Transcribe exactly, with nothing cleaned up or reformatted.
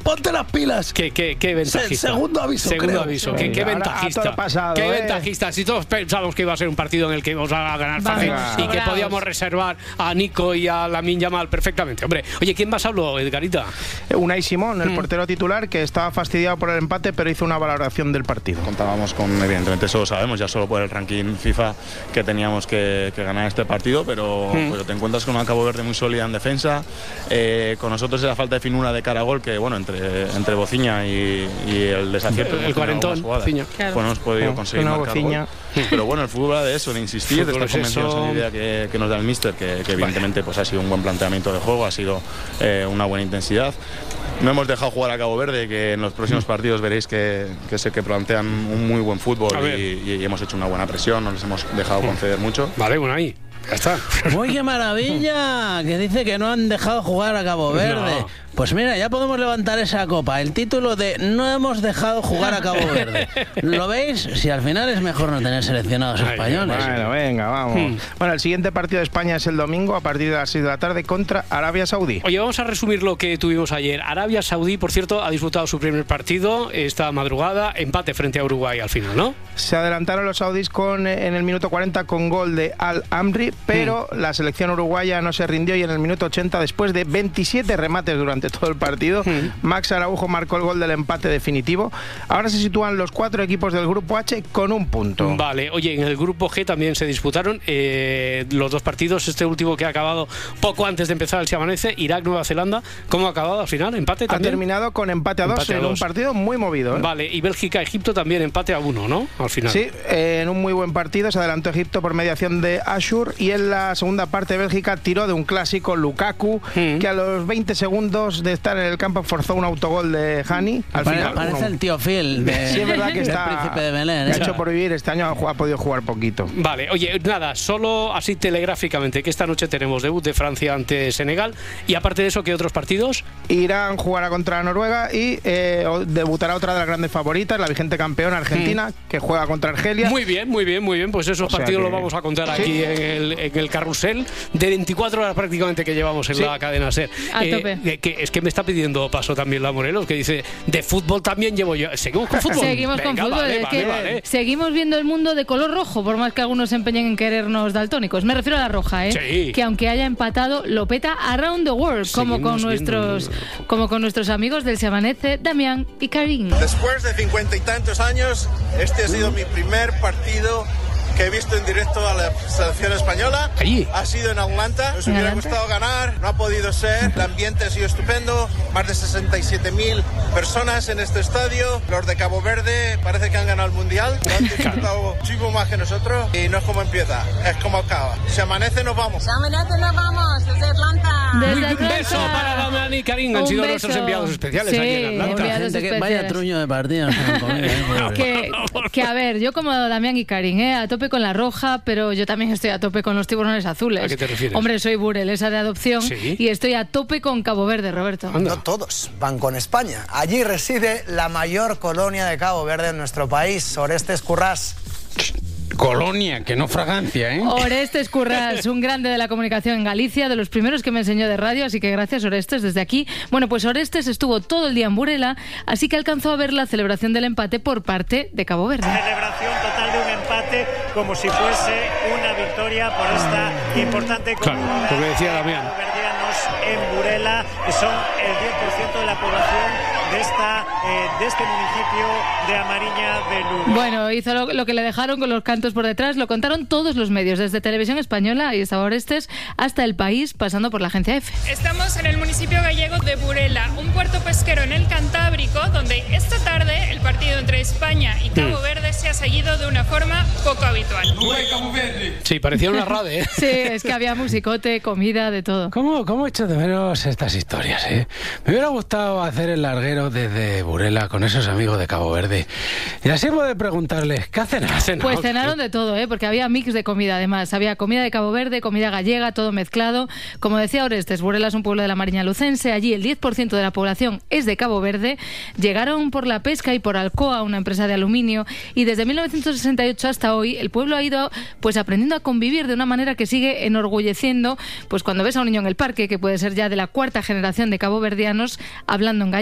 ponte las pilas. Qué, qué, qué ventajista. Se, segundo aviso, Segundo creo. aviso. Sí, Qué, qué ventajista. Pasado, qué ¿eh? ventajista. Si todos pensamos que iba a ser un partido en el que íbamos a ganar fácil y que podíamos reservar a Nico y a Lamine Yamal perfectamente. Hombre, oye, ¿quién más habló, Edgarita? Unai Simón, el Mm. portero titular, que estaba fastidiado por el empate, pero hizo una valoración del partido. Contábamos con, evidentemente, eso lo sabemos, ya solo por el ranking FIFA, que teníamos que, que ganar este partido, pero, Mm. pero te encuentras con una Cabo Verde muy sólida en defensa, eh, con nosotros esa falta de finura de cara a gol, que bueno, entre, entre Bociña y, y el desacierto, El, el cuarentón, Bociña. Claro. Pues no hemos podido No, conseguir una marcar Bociña. gol. Pero bueno, el fútbol va de eso, de insistir, de Fútbol estar es convencidos eso. en la idea que, que nos da el míster, que, que evidentemente pues, ha sido un buen planteamiento de juego, ha sido eh, una buena intensidad. No hemos dejado jugar a Cabo Verde, que en los próximos partidos veréis que, que sé que plantean un muy buen fútbol y, y hemos hecho una buena presión, no les hemos dejado conceder mucho. Vale, bueno, ahí. Ya está. ¡Uy, qué maravilla! Que dice que no han dejado jugar a Cabo Verde. No. Pues mira, ya podemos levantar esa copa. El título de no hemos dejado jugar a Cabo Verde. ¿Lo veis? Si al final es mejor no tener seleccionados Ay, españoles. Bueno, venga, vamos. Hmm. Bueno, el siguiente partido de España es el domingo a partir de las seis de la tarde contra Arabia Saudí. Oye, vamos a resumir lo que tuvimos ayer. Arabia Saudí, por cierto, ha disputado su primer partido esta madrugada, empate frente a Uruguay al final, ¿no? Se adelantaron los saudíes con, en el minuto cuarenta con gol de Al-Amri, pero mm. la selección uruguaya no se rindió y en el minuto ochenta, después de veintisiete remates durante todo el partido, mm. Max Araujo marcó el gol del empate definitivo. Ahora se sitúan los cuatro equipos del grupo H con un punto. Vale, oye, en el grupo G también se disputaron eh, los dos partidos, este último que ha acabado poco antes de empezar el Se Amanece, Irak-Nueva Zelanda. ¿Cómo ha acabado al final? ¿Empate también? Ha terminado con empate a dos empate a en dos. un partido muy movido, ¿eh? Vale, y Bélgica-Egipto también empate a uno, ¿no? Al final. Sí, eh, en un muy buen partido se adelantó Egipto por mediación de Ashur y en la segunda parte Bélgica tiró de un clásico, Lukaku, mm. que a los veinte segundos de estar en el campo forzó un autogol de Hani. Al Pare, final, parece uno. el tío Phil de, sí, es verdad que está, el príncipe de Belén. Que ¿eh? ha hecho por vivir, este año ha, ha podido jugar poquito. Vale, oye, nada, solo así telegráficamente, que esta noche tenemos debut de Francia ante Senegal y aparte de eso, ¿qué otros partidos? Irán jugará contra Noruega y eh, debutará otra de las grandes favoritas, la vigente campeona Argentina, mm. que juega contra Argelia. Muy bien, muy bien, muy bien, pues esos o sea partidos que... los vamos a contar ¿Sí? aquí en el, en el carrusel de veinticuatro horas prácticamente que llevamos en ¿Sí? la cadena SER. A eh, tope. Que, es que me está pidiendo paso también la Morelos, que dice, de fútbol también llevo yo. ¿Seguimos con fútbol? Seguimos Venga, con fútbol, vale, es vale, que vale. seguimos viendo el mundo de color rojo, por más que algunos se empeñen en querernos daltónicos. Me refiero a la roja, ¿eh? Sí. Que aunque haya empatado, lo peta around the world, como con, nuestros, como con nuestros amigos del Se Amanece, Damián y Karim. Después de cincuenta y tantos años, este ha sido mi primer partido que he visto en directo a la selección española. Allí. Ha sido en Atlanta. Nos hubiera gustado ganar, no ha podido ser. El ambiente ha sido estupendo. Más de sesenta y siete mil personas en este estadio. Los de Cabo Verde parece que han ganado el Mundial. Lo han disfrutado muchísimo más que nosotros. Y no es como empieza, es como acaba. Se amanece, nos vamos. Se amanece, nos vamos. Desde Atlanta. Desde Atlanta. Un beso para Damián y Karim. Han Un sido beso. nuestros enviados especiales Sí, aquí en Atlanta. enviados Gente que, vaya truño de partido. que, que a ver, yo como Damián y Karim, ¿eh? a tope con la roja, pero yo también estoy a tope con los tiburones azules. ¿A qué te refieres? Hombre, soy burelesa de adopción ¿Sí? y estoy a tope con Cabo Verde, Roberto. Anda. No todos van con España. Allí reside la mayor colonia de Cabo Verde en nuestro país, Orestes Currás. Colonia, que no fragancia, ¿eh? Orestes Currás, un grande de la comunicación en Galicia, de los primeros que me enseñó de radio, así que gracias, Orestes, desde aquí. Bueno, pues Orestes estuvo todo el día en Burela, así que alcanzó a ver la celebración del empate por parte de Cabo Verde. Celebración total de un empate, como si fuese una victoria por esta importante comunidad. Claro, porque decía Damián. Caboverdianos en Burela, que son el diez por ciento de la población de, esta, eh, de este municipio de Amariña de Lugo. Bueno, hizo lo, lo que le dejaron con los cantos por detrás, lo contaron todos los medios, desde Televisión Española, ahí estaba Orestes, hasta El País, pasando por la agencia EFE. Estamos en el municipio gallego de Burela, un puerto pesquero en el Cantábrico, donde esta tarde el partido entre España y Cabo mm. Verde se ha seguido de una forma poco habitual. Sí, parecía una rade, ¿eh? Sí, es que había musicote, comida, de todo. ¿Cómo, cómo echo de menos estas historias, eh? Me hubiera gustado hacer el larguero desde Burela con esos amigos de Cabo Verde. Y así poder preguntarles, ¿qué hacen? Pues cenaron de todo, ¿eh? Porque había mix de comida, además. Había comida de Cabo Verde, comida gallega, todo mezclado. Como decía Orestes, Burela es un pueblo de la Mariña Lucense. Allí el diez por ciento de la población es de Cabo Verde. Llegaron por la pesca y por Alcoa, una empresa de aluminio. Y desde mil novecientos sesenta y ocho hasta hoy, el pueblo ha ido pues aprendiendo a convivir de una manera que sigue enorgulleciendo. Pues cuando ves a un niño en el parque, que puede ser ya de la cuarta generación de caboverdianos, hablando en gallego.